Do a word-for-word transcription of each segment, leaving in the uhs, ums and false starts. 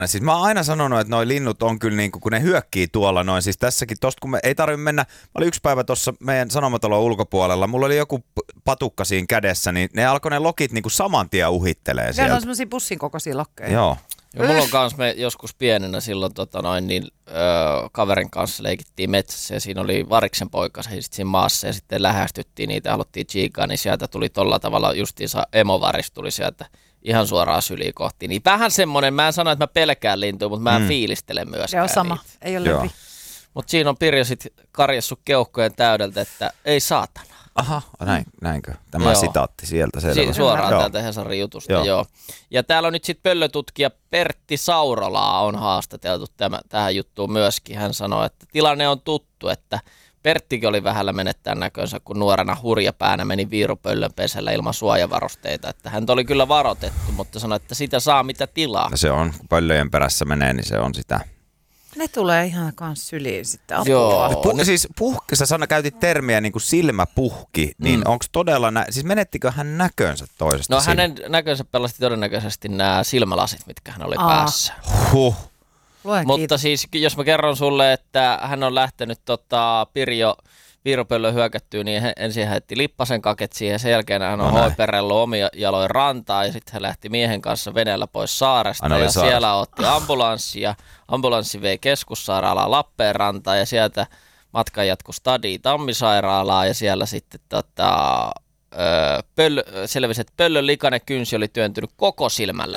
Siis mä oon aina sanonut, että noi linnut on kyllä niinku, kun ne hyökkii tuolla noin. Siis tässäkin tosta, kun me ei tarvitse mennä. Mä olin yksi päivä tuossa meidän sanomatalon ulkopuolella. Mulla oli joku patukka siinä kädessä, niin ne alkoi ne lokit niinku saman tien uhittelee sieltä. Ne on semmosia pussin kokoisia lokkeja. Joo. Ja mulla on kans, me joskus pienenä silloin tota noin, niin, öö, kaverin kanssa leikittiin metsässä ja siinä oli variksen poika sit siinä maassa ja sitten lähestyttiin niitä ja haluttiin chiikaa, niin sieltä tuli tolla tavalla justiinsa emovaris tuli sieltä ihan suoraan syliin kohti. Niin vähän semmonen, mä en sano, että mä pelkään lintuja, mutta mä en mm. fiilistele myöskään. Se on sama, niitä. ei ole lempi. Mutta siinä on Pirjo sit karjessut keuhkojen täydeltä, että ei saatana. Aha, näin, näinkö? Tämä joo. Sitaatti sieltä selvä. Si- suoraan joo. täältä Hesarin jutusta, joo. joo. Ja täällä on nyt sitten pöllötutkija Pertti Saurolaa on haastateltu tämä, tähän juttuun myöskin. Hän sanoi, että tilanne on tuttu, että Perttikin oli vähällä menettää näkönsä, kun nuorena hurjapäänä meni viirupöllön pesällä ilman suojavarusteita. Että häntä oli kyllä varoitettu, mutta sanoi, että sitä saa mitä tilaa. No se on, kun pöllöjen perässä menee, niin se on sitä. Ne tulee ihan kans syliin sitten. Joo. Pu- siis puhki, sä sana käytit termiä niin kuin silmäpuhki, niin mm. onko todella, nä- siis menettikö hän näkönsä toisesta? No silmä? hänen näkönsä pelasti todennäköisesti nämä silmälasit, mitkä hän oli Aa. päässä. Huh. Luen Mutta kiitos. siis jos mä kerron sulle, että hän on lähtenyt tota, Pirjo viirupöllön hyökättyä, niin he, ensin hän heitti lippasen kaket siihen, sen jälkeen hän on no hoiperellut omia jaloin rantaa ja sitten hän lähti miehen kanssa veneellä pois saaresta Aina ja siellä otti ambulanssi ja ambulanssi vei keskussairaalaan Lappeenrantaan ja sieltä matkan jatkui Stadiin Tammisairaalaan ja siellä sitten tota, öö, pöl, selvisi, että pöllön likainen kynsi oli työntynyt koko silmälle.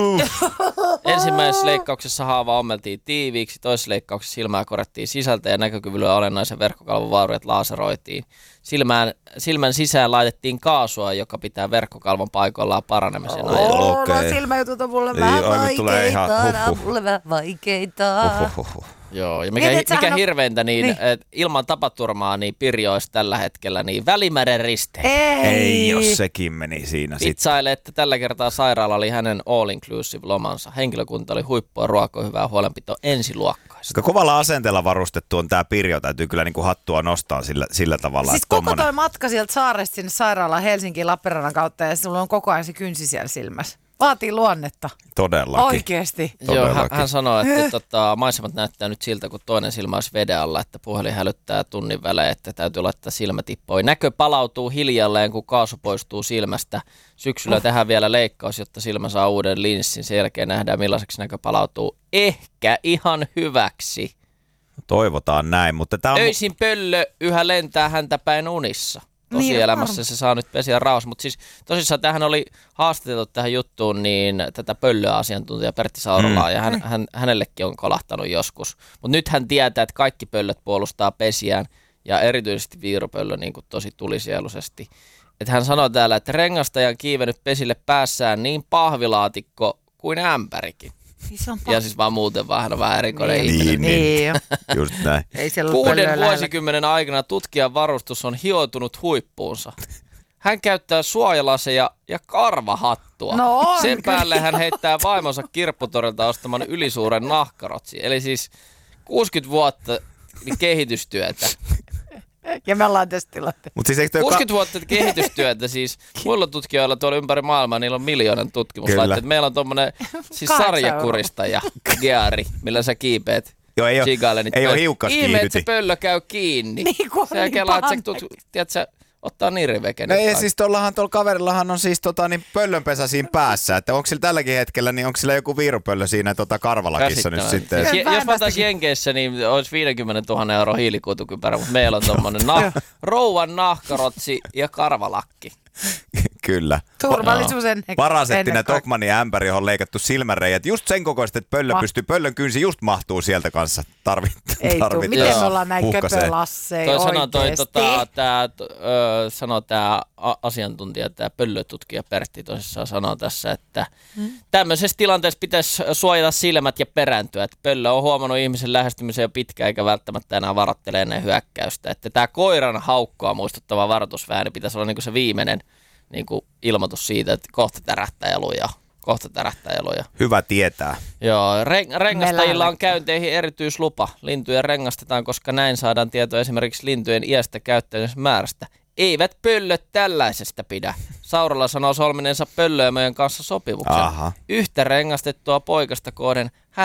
Ensimmäisessä leikkauksessa haava ommeltiin tiiviiksi, toisessa leikkauksessa silmää korjattiin sisältä ja näkökyvyllä olennaisen verkkokalvon vauriot laaseroitiin. Silmään, silmän sisään laitettiin kaasua, joka pitää verkkokalvon paikoillaan paranemisen ajan. Oh, Okei. no silmäjutut on mulle Ei, vähän ai, nyt tulee ihan vaikeita, huh, huh. on mulle vähän vaikeita. Huh, huh, huh. Joo, ja mikä, Niin, et mikä sähän on- hirveintä, niin, Niin. Et ilman tapaturmaa niin Pirjo olisi tällä hetkellä niin Välimeren risteen. Ei. Ei, jos sekin meni siinä sitten. Vitsaile, että tällä kertaa sairaala oli hänen all-inclusive lomansa. Henkilökunta oli huippua, ruokaa, hyvää huolenpitoa ensiluokkaista. Koska kovalla asenteella varustettu on tämä Pirjo, täytyy kyllä niinku hattua nostaa sillä, sillä tavalla. Siis että koko tommonen- toi matka sieltä saaresta sinne sairaalaan Helsinkiin Lappeenrannan kautta ja sulla on koko ajan se kynsi siellä silmässä. Vaatii luonnetta. Todellakin. Oikeesti. Joo, hän, Todellakin. hän sanoi, että tota, maisemat näyttää nyt siltä, kun toinen silmä olisi veden alla, että puhelin hälyttää tunnin välein, että täytyy laittaa silmätippoihin. Näkö palautuu hiljalleen, kun kaasu poistuu silmästä. Syksyllä oh. tehdään vielä leikkaus, jotta silmä saa uuden linssin. Sen jälkeen nähdään, millaiseksi näkö palautuu. Ehkä ihan hyväksi. Toivotaan näin, mutta tämä on... Öisin pöllö yhä lentää häntä päin unissa. Niin, Tosielämässä varm- se saa nyt pesiä rauhassa, mutta siis tosissaan tähän oli haastateltu tähän juttuun niin tätä pöllöasiantuntija Pertti Saurolaa, mm. ja hän, hän, hänellekin on kolahtanut joskus. Mutta nyt hän tietää, että kaikki pöllöt puolustaa pesiään, ja erityisesti viirupöllö niin kuin tosi tulisieluisesti. Että hän sanoi täällä, että rengastaja on kiivennyt pesille päässään niin pahvilaatikko kuin ämpärikin. Ja siis vaan muuten vaan hän on vähän erikoinen Niin. ihminen. Niin, Niin. just näin. Ei siellä ole Kuuden pöllöä lähellä. vuosikymmenen aikana tutkijan varustus on hioutunut huippuunsa. Hän käyttää suojalaseja ja karvahattua. No on, Sen kyllä. päälle hän heittää vaimonsa kirpputorilta ostaman ylisuuren nahkarotsi. Eli siis kuusikymmentä vuotta niin kehitystyötä. Ja me ollaan tässä tilanteessa. Mut siis eikö toi kuusikymmentä vuotta kehitystyötä siis. Muilla tutkijoilla tuolla ympäri maailmaa, niillä on miljoonan tutkimuslaitteet. Meillä on tommonen siis Kahdeksan sarjakuristaja, geari, millä sä kiipeät. Joo, ei ole, Chigaille, niin ei ole toi- hiukkas Ihme, että se kiihdyti. pöllö käy kiinni. Niin kuin Se niin kelaa, että se pahan tut, näköistä. tiedätkö, ottaa nirveken. No ei, siis tuollahan tuolla kaverillahan on siis tota, niin pöllönpesä siinä päässä, että onko sillä tälläkin hetkellä, niin onko sillä joku viirupöllö siinä tota, karvalakissa nyt sitten? Siis, jos mä otais Jenkeissä, niin olisi viisikymmentätuhatta euroa hiilikuitukypärä, mutta meillä on tommonen nah- rouvan nahkarotsi ja karvalakki. Kyllä. Turvallisuus ennen Varasettinen ennen kaikkea. Tokmanin ämpäri, johon on leikattu silmänreijät. Just sen kokoiset, että pöllö Ma- pystyy, pöllön kynsi just mahtuu sieltä kanssa. Tarvit, Ei tuu. tarvit, Miten Joo. me ollaan näin Huhkaseen. köpölasseja Toi sanoo toi, oikeesti? tota, tää, t- ö, sanoo tää a- asiantuntija, tää pöllötutkija Pertti tosissaan sanoo tässä, että hmm. tämmöisessä tilanteessa pitäisi suojata silmät ja perääntyä. Että pöllö on huomannut ihmisen lähestymisen jo pitkään, eikä välttämättä enää varoittele ennen hyökkäystä. Että tää koiran haukkoa muistuttava varoitusvääni pitäisi olla niinku se viimeinen niinku ilmoitus siitä, että kohta tärähtää ja lujaa. Kohta tärähtää ja lujaa. Hyvä tietää. Joo, reng- rengastajilla on Meillä- käynteihin erityislupa. Lintuja rengastetaan, koska näin saadaan tietoa esimerkiksi lintujen iästä käyttäjien määrästä. Eivät pöllöt tällaisesta pidä. Saurala sanoo solmineensa Pöllöömöjen kanssa sopimuksen. Aha. Yhtä rengastettua poikasta kohden